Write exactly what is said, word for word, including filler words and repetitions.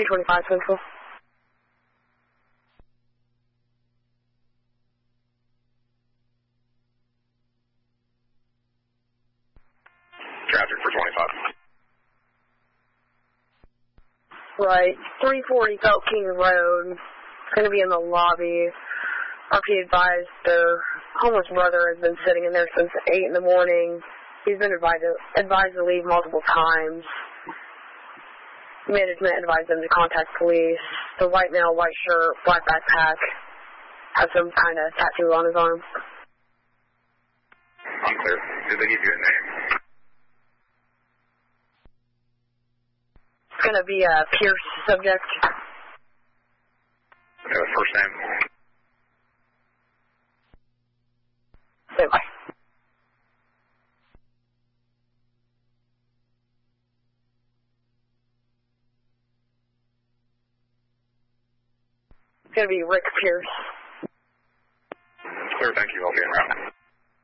two twenty-five Central. Traffic for twenty-five. Right, three forty Belt King Road. It's going to be in the lobby. R P advised the homeless brother has been sitting in there since eight in the morning. He's been advised to, advised to leave multiple times. Management advised him to contact police. The white male, white shirt, black backpack, has some kind of tattoo on his arm. Unclear. Did they give you a name? It's going to be a Pierce subject. Uh, first name? Say bye. It's going to be Rick Pierce. Clear, thank you. I'll be around.